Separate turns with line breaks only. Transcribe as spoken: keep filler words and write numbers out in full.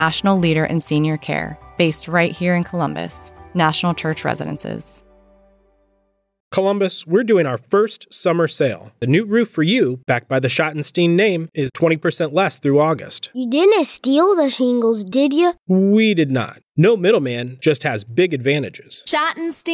national leader in senior care, based right here in Columbus, National Church Residences.
Columbus, we're doing our first summer sale. The new roof for you, backed by the Schottenstein name, is twenty percent less through August.
You didn't steal the shingles, did you?
We did not. No middleman, just has big advantages.
Schottenstein